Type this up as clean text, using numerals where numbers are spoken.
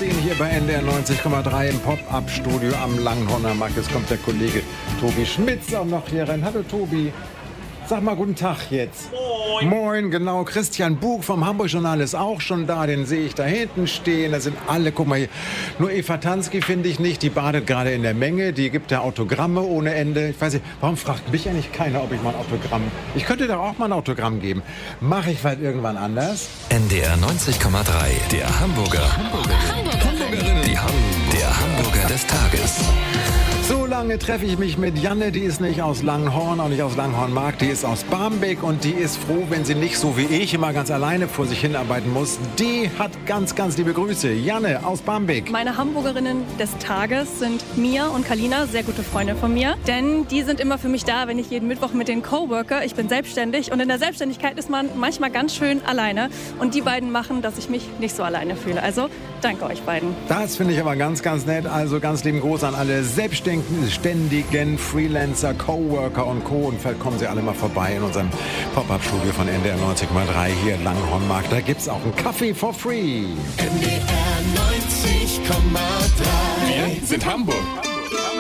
10 hier bei NDR 90,3 im Pop-Up-Studio am Langhorner Markt. Jetzt kommt der Kollege Tobi Schmitz auch noch hier rein. Hallo Tobi. Sag mal guten Tag jetzt. Moin. Moin, genau. Christian Bug vom Hamburg-Journal ist auch schon da. Den sehe ich da hinten stehen. Da sind alle, guck mal hier. Nur Eva Tansky finde ich nicht. Die badet gerade in der Menge. Die gibt ja Autogramme ohne Ende. Ich weiß nicht, warum fragt mich eigentlich keiner, ob ich mal ein Autogramm... Ich könnte da auch mal ein Autogramm geben. Mache ich vielleicht irgendwann anders? NDR 90,3. Der Hamburgerinnen. Der Hamburger des Tages. So lange treffe ich mich mit Janne, die ist nicht aus Langhorn, auch nicht aus Langhornmarkt, die ist aus Barmbek und die ist froh, wenn sie nicht so wie ich immer ganz alleine vor sich hinarbeiten muss. Die hat ganz, ganz liebe Grüße. Janne aus Barmbek. Meine Hamburgerinnen des Tages sind Mia und Kalina, sehr gute Freunde von mir. Denn die sind immer für mich da, wenn ich jeden Mittwoch mit denen coworke. Ich bin selbstständig und in der Selbstständigkeit ist man manchmal ganz schön alleine. Und die beiden machen, dass ich mich nicht so alleine fühle. Also danke euch beiden. Das finde ich aber ganz, ganz nett. Also ganz lieben Gruß an alle Selbstständigen, Freelancer, Coworker und Co. Und vielleicht kommen Sie alle mal vorbei in unserem Pop-Up-Studio von NDR 90,3 hier in Langhornmarkt. Da gibt es auch einen Kaffee for free. NDR 90,3. Wir sind Hamburg.